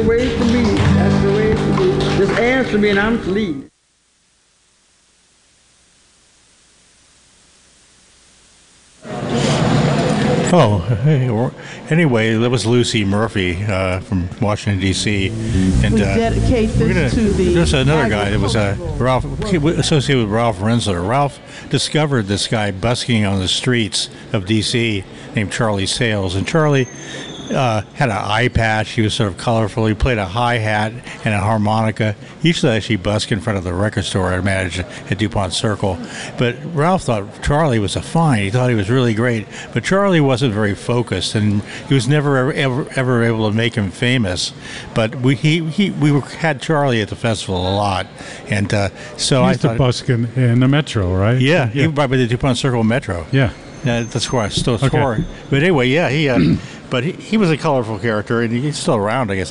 the way for me. That's the way for me. Just answer me and I'm asleep. Oh, hey, anyway, that was Lucy Murphy from Washington, D.C. And We dedicate this to the there's another guy that was Ralph, associated with Ralph Renzler. Ralph discovered this guy busking on the streets of D.C. named Charlie Sales. And Charlie had an eye patch. He was sort of colorful. He played a hi-hat and a harmonica. He used to actually busk in front of the record store I managed at DuPont Circle. But Ralph thought Charlie was a find. He thought he was really great. But Charlie wasn't very focused, and he was never ever able to make him famous. But we had Charlie at the festival a lot, and so He I used to thought, busk in the Metro, right? yeah, he by the DuPont Circle Metro. Yeah. That's where I still Okay. score. But anyway, yeah, he. But he was a colorful character, and he's still around, I guess.